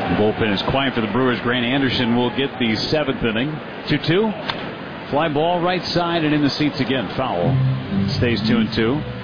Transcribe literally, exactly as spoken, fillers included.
Bullpen is quiet for the Brewers. Grant Anderson will get the seventh inning. two two. Fly ball right side and in the seats again. Foul. Stays two and two.